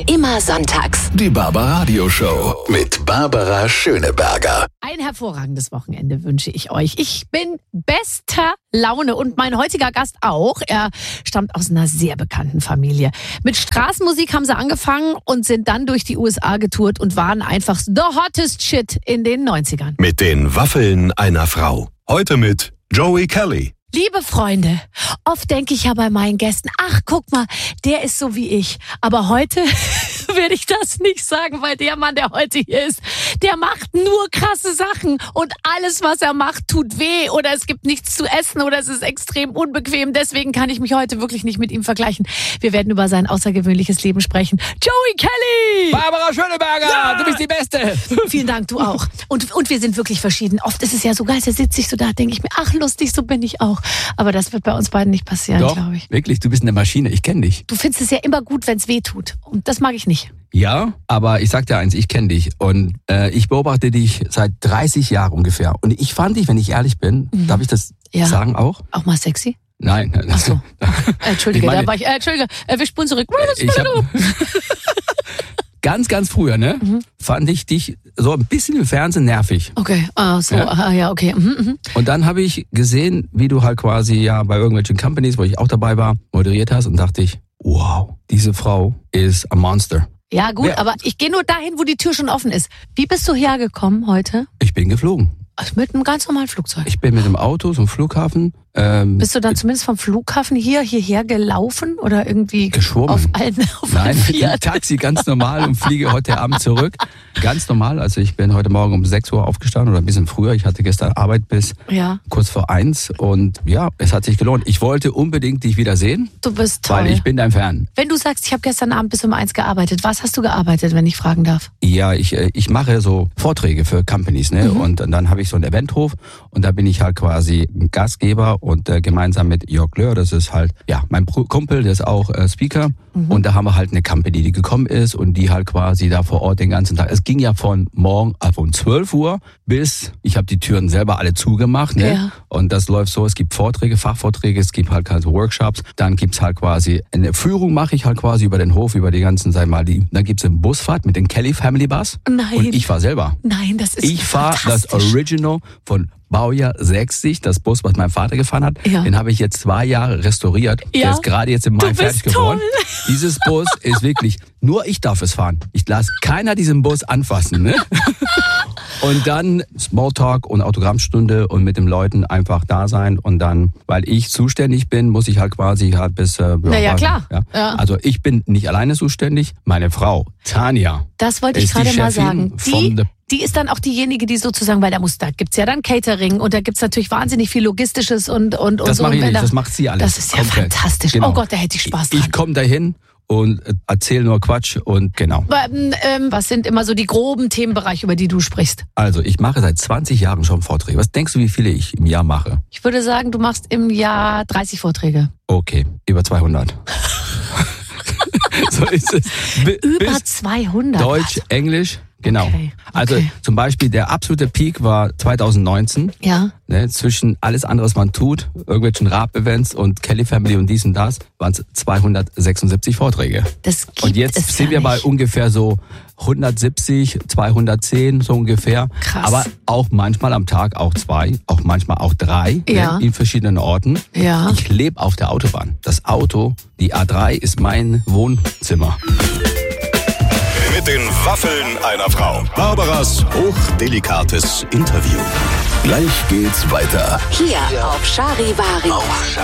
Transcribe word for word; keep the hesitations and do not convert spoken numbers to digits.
immer sonntags. Die Barbaradio Show mit Barbara Schöneberger. Ein hervorragendes Wochenende wünsche ich euch. Ich bin bester Laune und mein heutiger Gast auch. Er stammt aus einer sehr bekannten Familie. Mit Straßenmusik haben sie angefangen und sind dann durch die U S A getourt und waren einfach the hottest shit in den neunzigern. Mit den Waffeln einer Frau. Heute mit Joey Kelly. Liebe Freunde, oft denke ich ja bei meinen Gästen, ach guck mal, der ist so wie ich. Aber heute werde ich das nicht sagen, weil der Mann, der heute hier ist, der macht nur krasse Sachen und alles, was er macht, tut weh oder es gibt nichts zu essen oder es ist extrem unbequem. Deswegen kann ich mich heute wirklich nicht mit ihm vergleichen. Wir werden über sein außergewöhnliches Leben sprechen. Joey Kelly! Barbara Schöneberger, ja! Du bist die Beste! Vielen Dank, du auch. Und, und wir sind wirklich verschieden. Oft ist es ja so geil, da sitze ich so da, denke ich mir, ach lustig, so bin ich auch. Aber das wird bei uns beiden nicht passieren, glaube ich. Wirklich, du bist eine Maschine, ich kenne dich. Du findest es ja immer gut, wenn es weh tut. Und das mag ich nicht. Ja, aber ich sag dir eins, ich kenne dich und äh, ich beobachte dich seit dreißig Jahren ungefähr. Und ich fand dich, wenn ich ehrlich bin, mhm. darf ich das ja. sagen auch? Auch mal sexy? Nein. Ach so. Entschuldige, meine, da war ich, äh, Entschuldige, äh, wir spulen zurück. Ich hab, ganz, ganz früher, ne, mhm. fand ich dich so ein bisschen im Fernsehen nervig. Okay, ah, so, ja, ah, ja okay. Mhm, mhm. Und dann habe ich gesehen, wie du halt quasi ja bei irgendwelchen Companies, wo ich auch dabei war, moderiert hast und dachte ich, wow, diese Frau ist ein Monster. Ja gut, Wer, aber ich gehe nur dahin, wo die Tür schon offen ist. Wie bist du hergekommen heute? Ich bin geflogen. Also mit einem ganz normalen Flugzeug? Ich bin mit dem Auto zum Flughafen. Ähm, Bist du dann zumindest vom Flughafen hier hierher gelaufen oder irgendwie geschwommen? Auf allen, auf Nein, mit dem Taxi ganz normal und fliege heute Abend zurück. Ganz normal, also ich bin heute Morgen um sechs Uhr aufgestanden oder ein bisschen früher. Ich hatte gestern Arbeit bis ja. kurz vor eins und ja, es hat sich gelohnt. Ich wollte unbedingt dich wieder sehen. Du bist toll. Weil ich bin dein Fan. Wenn du sagst, ich habe gestern Abend bis um eins gearbeitet, was hast du gearbeitet, wenn ich fragen darf? Ja, ich, ich mache so Vorträge für Companies, ne? Mhm. Und dann habe ich so einen Eventhof und da bin ich halt quasi ein Gastgeber und äh, gemeinsam mit Jörg Löhr, das ist halt ja mein Kumpel, der ist auch äh, Speaker. Mhm. Und da haben wir halt eine Company, die gekommen ist und die halt quasi da vor Ort den ganzen Tag. Es ging ja von morgen, also um zwölf Uhr bis, ich habe die Türen selber alle zugemacht, ne? Ja. Und das läuft so, es gibt Vorträge, Fachvorträge, es gibt halt also Workshops, dann gibt's halt quasi eine Führung mache ich halt quasi über den Hof, über die ganzen, sag mal, die, dann gibt's eine Busfahrt mit dem Kelly Family Bus. Nein. Und ich fahr selber. Nein, das ist Ich fahre das Original von Baujahr sechzig, das Bus, was mein Vater gefahren hat, ja. den habe ich jetzt zwei Jahre restauriert. Ja. Der ist gerade jetzt im Mai fertig geworden. Dieses Bus ist wirklich, nur ich darf es fahren. Ich lasse keiner diesen Bus anfassen. Ne? Und dann Smalltalk und Autogrammstunde und mit den Leuten einfach da sein. Und dann, weil ich zuständig bin, muss ich halt quasi halt bis... Äh, Na ja, klar. Ja. Ja. Also ich bin nicht alleine zuständig, meine Frau, Tanja. Das wollte ich gerade mal sagen. Die, die ist dann auch diejenige, die sozusagen, weil da muss, da gibt's ja dann Catering und da gibt's natürlich wahnsinnig viel Logistisches und, und, und das so. Das mache ich nicht, da, das macht sie alles. Das ist ja komplett. Fantastisch. Genau. Oh Gott, da hätte ich Spaß dran. Ich komme dahin und erzähl nur Quatsch und genau. Ähm, was sind immer so die groben Themenbereiche, über die du sprichst? Also ich mache seit zwanzig Jahren schon Vorträge. Was denkst du, wie viele ich im Jahr mache? Ich würde sagen, du machst im Jahr dreißig Vorträge. Okay, über zweihundert. So ist es. B- über zweihundert? Deutsch, Englisch. Genau. Okay, okay. Also zum Beispiel der absolute Peak war zwanzig neunzehn. Ja. Ne, zwischen alles andere, was man tut, irgendwelchen Rap-Events und Kelly Family und dies und das, waren es zweihundertsechsundsiebzig Vorträge. Das gibt und jetzt es sind ja wir bei nicht. ungefähr so hundertsiebzig, zweihundertzehn, so ungefähr. Krass. Aber auch manchmal am Tag auch zwei, auch manchmal auch drei, ja. ne, in verschiedenen Orten. Ja. Ich lebe auf der Autobahn. Das Auto, die A drei, ist mein Wohnzimmer. Mit den Waffeln einer Frau. Barbaras hochdelikates Interview. Gleich geht's weiter. Hier auf Charivari. Auf